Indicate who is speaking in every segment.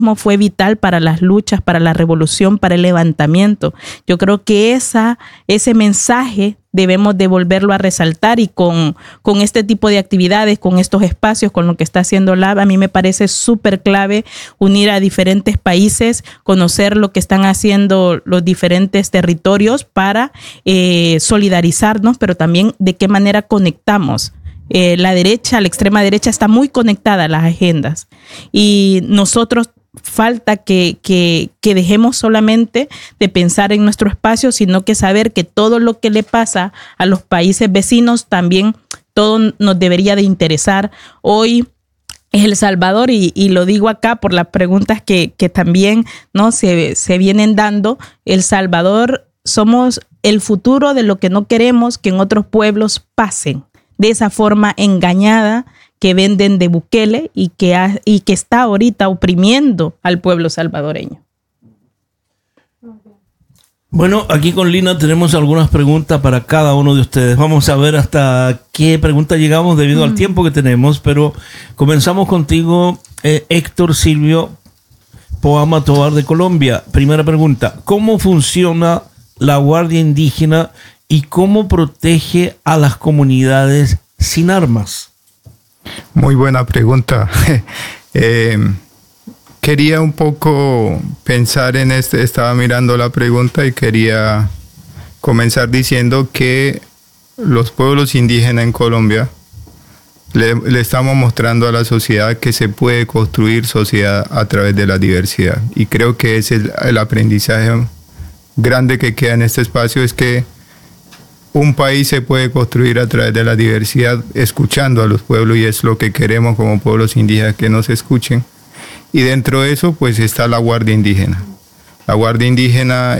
Speaker 1: patriotismo fue vital para las luchas, para la revolución, para el levantamiento. Yo creo que ese mensaje debemos de volverlo a resaltar, y con este tipo de actividades, con estos espacios, con lo que está haciendo LAB, a mí me parece súper clave unir a diferentes países, conocer lo que están haciendo los diferentes territorios para solidarizarnos, pero también de qué manera conectamos. La extrema derecha está muy conectada a las agendas, y nosotros falta que dejemos solamente de pensar en nuestro espacio, sino que saber que todo lo que le pasa a los países vecinos también todo nos debería de interesar. Hoy es El Salvador, y lo digo acá por las preguntas que también, ¿no?, se vienen dando. El Salvador somos el futuro de lo que no queremos que en otros pueblos pasen, de esa forma engañada que venden de Bukele y que está ahorita oprimiendo al pueblo salvadoreño.
Speaker 2: Bueno, aquí con Lina tenemos algunas preguntas para cada uno de ustedes. Vamos a ver hasta qué pregunta llegamos debido al tiempo que tenemos, pero comenzamos contigo, Héctor Silvio Poama Tovar de Colombia. Primera pregunta: ¿cómo funciona la Guardia Indígena y cómo protege a las comunidades sin armas?
Speaker 3: Muy buena pregunta. Quería un poco pensar en estaba mirando la pregunta y quería comenzar diciendo que los pueblos indígenas en Colombia le estamos mostrando a la sociedad que se puede construir sociedad a través de la diversidad. Y creo que es el aprendizaje grande que queda en este espacio, es que un país se puede construir a través de la diversidad, escuchando a los pueblos, y es lo que queremos como pueblos indígenas, que nos escuchen. Y dentro de eso, pues, está la Guardia Indígena. La Guardia Indígena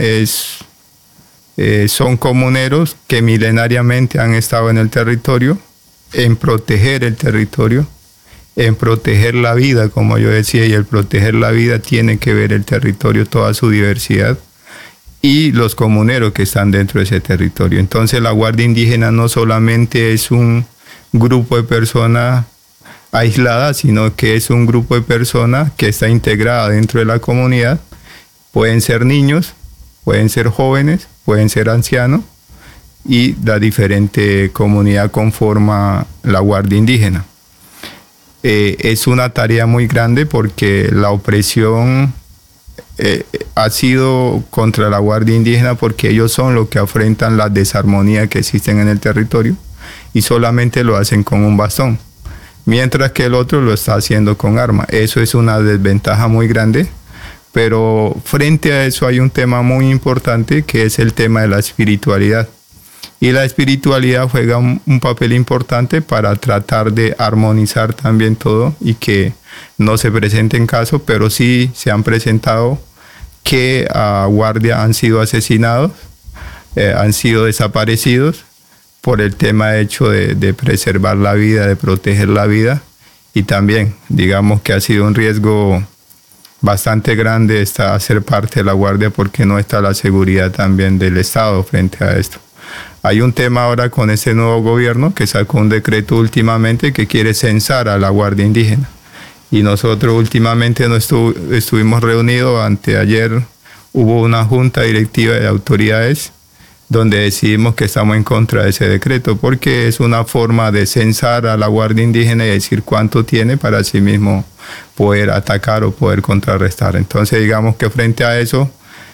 Speaker 3: son comuneros que milenariamente han estado en el territorio, en proteger el territorio, en proteger la vida, como yo decía, y el proteger la vida tiene que ver el territorio, toda su diversidad, y los comuneros que están dentro de ese territorio. Entonces la Guardia Indígena no solamente es un grupo de personas aisladas, sino que es un grupo de personas que está integrada dentro de la comunidad. Pueden ser niños, pueden ser jóvenes, pueden ser ancianos, y la diferente comunidad conforma la Guardia Indígena. Es una tarea muy grande porque la opresión ha sido contra la Guardia Indígena, porque ellos son los que afrentan la desarmonía que existen en el territorio, y solamente lo hacen con un bastón, mientras que el otro lo está haciendo con arma. Eso es una desventaja muy grande, pero frente a eso hay un tema muy importante, que es el tema de la espiritualidad. Y la espiritualidad juega un papel importante para tratar de armonizar también todo, y que no se presenten casos, pero sí se han presentado que a guardias han sido asesinados, han sido desaparecidos por el tema hecho de preservar la vida, de proteger la vida. Y también, digamos que ha sido un riesgo bastante grande ser parte de la Guardia, porque no está la seguridad también del Estado frente a esto. Hay un tema ahora con este nuevo gobierno que sacó un decreto últimamente que quiere censar a la Guardia Indígena. Y nosotros últimamente no estuvimos reunidos. Anteayer hubo una junta directiva de autoridades donde decidimos que estamos en contra de ese decreto, porque es una forma de censar a la Guardia Indígena y decir cuánto tiene para así mismo poder atacar o poder contrarrestar. Entonces, digamos que frente a eso,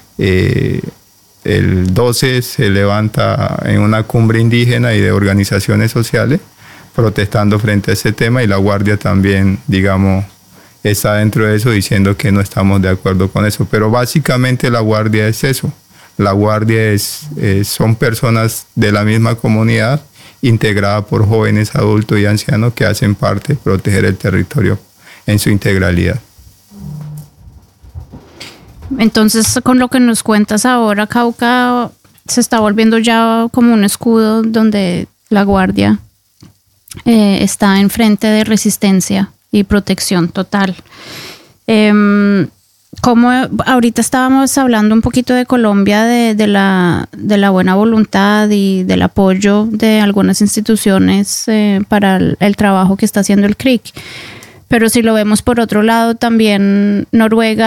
Speaker 3: el 12 se levanta en una cumbre indígena y de organizaciones sociales protestando frente a ese tema, y la Guardia también, digamos, está dentro de eso diciendo que no estamos de acuerdo con eso. Pero básicamente la Guardia es eso. La Guardia son personas de la misma comunidad, integrada por jóvenes, adultos y ancianos, que hacen parte de proteger el territorio en su integralidad.
Speaker 4: Entonces, con lo que nos cuentas ahora, Cauca se está volviendo ya como un escudo donde la Guardia está en frente de resistencia y protección total. Como ahorita estábamos hablando un poquito de Colombia, de la buena voluntad y del apoyo de algunas instituciones para el trabajo que está haciendo el CRIC. Pero si lo vemos por otro lado, también Noruega